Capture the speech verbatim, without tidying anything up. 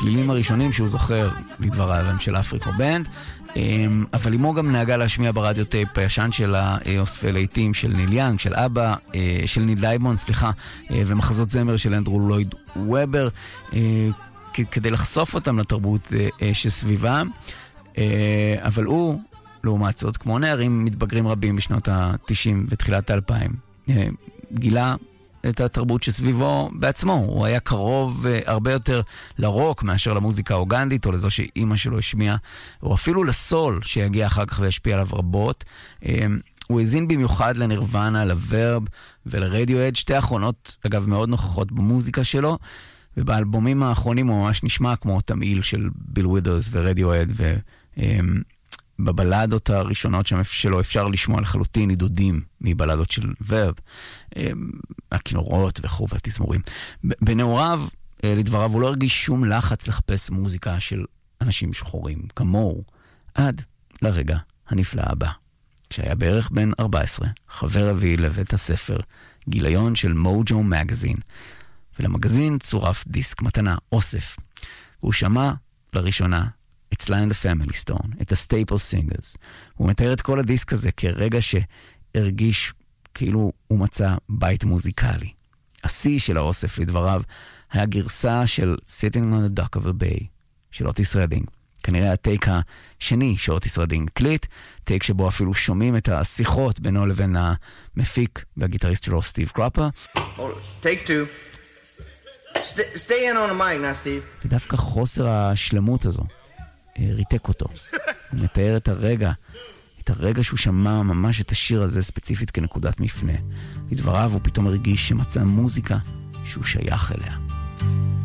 הצלילים הראשונים שהוא זוכר לדבריו הם של אפריקו בנד, אבל אימו גם נהגה להשמיע ברדיו טייפ הישן שלה אוספי להיטים של ניל יאנג, של אבא, של ניל דיימונד, סליחה, ומחזות זמר של אנדרו לויד וובר, כדי לחשוף אותם לתרבות שסביבם. אבל הוא, לעומת זאת, כמו נערים מתבגרים רבים בשנות ה-תשעים ותחילת ה-אלפיים, גילה את התרבות שסביבו בעצמו. הוא היה קרוב הרבה יותר לרוק מאשר למוזיקה האוגנדית, או לזו שאימא שלו השמיעה, או אפילו לסול שיגיע אחר כך וישפיע עליו רבות. הוא הזין במיוחד לנירוונה, לוורב ולרדיואד, שתי האחרונות, אגב, מאוד נוכחות במוזיקה שלו, ובאלבומים האחרונים הוא ממש נשמע כמו תמעיל של ביל ווידרס ורדיואד, ובבלדות הראשונות שלו אפשר לשמוע לחלוטין עידודים מבלדות של ורב, הכינורות וכו' והתזמורים. בנעוריו, לדבריו, הוא לא הרגיש שום לחץ לחפש מוזיקה של אנשים שחורים כמוהו, עד לרגע הנפלא הבא. כשהיה בערך בן ארבע עשרה, חבר אבי לבית הספר, גיליון של מוג'ו מגזין, ולמגזין צורף דיסק מתנה, אוסף. והוא שמע לראשונה את Sly and the Family Stone, את ה-Staple Singers. הוא מתאר את כל הדיסק הזה כרגע שהרגיש כאילו הוא מצא בית מוזיקלי. השיא של האוסף לדבריו היה גרסה של Sitting on the Dock of a Bay של אוטיס רדינג. כנראה הטייק השני שאוטיס רדינג קליט, טייק שבו אפילו שומעים את השיחות בינו לבין המפיק והגיטריסט שלו סטיב קראפר. Take two. Stay in on the mic now, Steve. ודווקא חוסר השלמות הזו ריתק אותו. הוא מתאר את הרגע, את הרגע שהוא שמע ממש את השיר הזה ספציפית כנקודת מפנה. לדבריו הוא פתאום הרגיש שמצא מוזיקה שהוא שייך אליה.